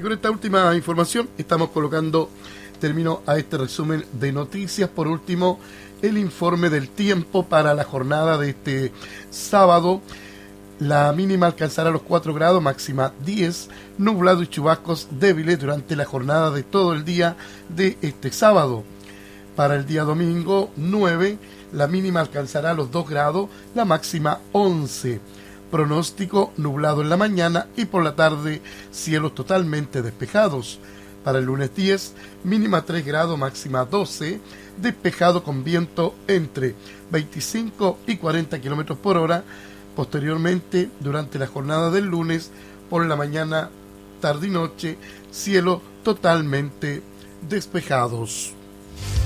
con esta última información estamos colocando término a este resumen de noticias. Por último, el informe del tiempo para la jornada de este sábado. La mínima alcanzará los 4 grados, máxima 10, nublado y chubascos débiles durante la jornada de todo el día de este sábado. Para el día domingo 9, la mínima alcanzará los 2 grados, la máxima 11. Pronóstico nublado en la mañana y por la tarde cielos totalmente despejados. Para el lunes 10, mínima 3 grados, máxima 12, despejado con viento entre 25 y 40 kilómetros por hora. Posteriormente, durante la jornada del lunes, por la mañana, tarde y noche, cielos totalmente despejados.